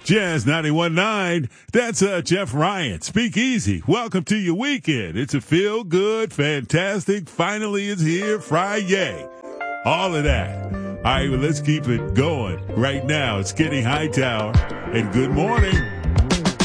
Jazz 91.9. That's Jeff Ryan. Speak easy. Welcome to your weekend. It's a feel good, fantastic. Finally it's here. Friday. All of that. All right, well, let's keep it going right now. It's Kenny Hightower. And good morning.